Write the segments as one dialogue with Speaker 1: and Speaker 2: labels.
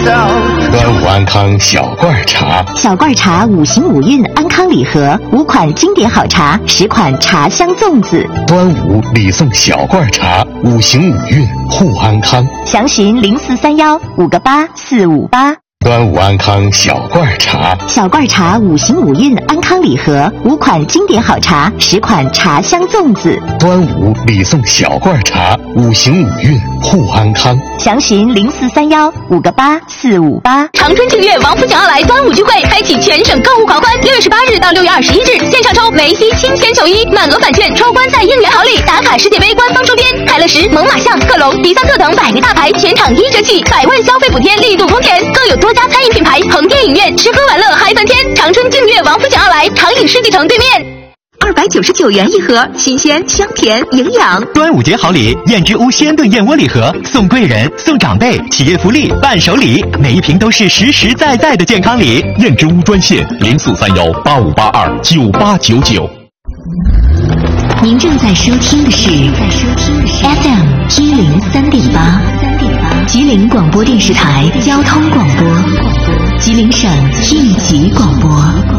Speaker 1: 笑。
Speaker 2: 端午安康小罐茶，
Speaker 3: 小罐茶5行5韵安康礼盒，5款经典好茶，10款茶香粽子。
Speaker 2: 端午礼送小罐茶，5行5韵护安康。
Speaker 3: 详询0431 58458。
Speaker 2: 端午安康小罐茶，
Speaker 3: 小罐茶5行5韵安康礼盒，5款经典好茶，10款茶香粽子。
Speaker 2: 端午礼送小罐茶，5行5韵护安康。
Speaker 3: 详询0431 58458。
Speaker 4: 长春净月王府井奥莱端午聚会，开启全省购物狂欢，6月18日到6月21日，现场抽梅西清甜球衣，满额返券，抽观赛应援好礼，打卡世界杯官方周边，泰勒时、猛犸象、克隆、迪萨特等100个大牌，全场1折起，100万消费补贴力度空前，更有多家餐饮品牌，横店影院，吃喝玩乐嗨翻天。长春净月王府井奥莱，长影世纪城对面。
Speaker 3: 299元一盒，新鲜香甜营养。
Speaker 5: 端午节好礼，燕之屋鲜炖燕窝礼盒，送贵人、送长辈，企业福利、伴手礼，每一瓶都是实实在在的健康礼。
Speaker 6: 燕之屋专线043185829899。
Speaker 3: 您正在收听的是 FM 103.8，吉林广播电视台交通广播，吉林省应急广播。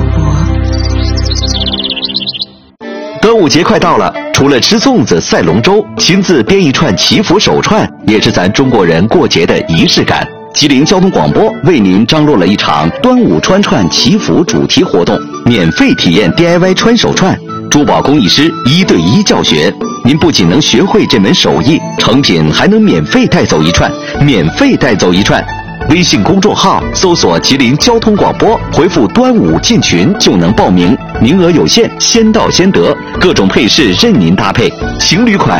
Speaker 7: 端午节快到了，除了吃粽子、赛龙舟，亲自编一串祈福手串，也是咱中国人过节的仪式感。吉林交通广播为您张罗了一场端午穿串祈福主题活动，免费体验 DIY 穿手串，珠宝工艺师1对1教学。您不仅能学会这门手艺，成品还能免费带走一串，免费带走一串。微信公众号搜索吉林交通广播，回复端午进群就能报名，名额有限，先到先得，各种配饰任您搭配，情侣款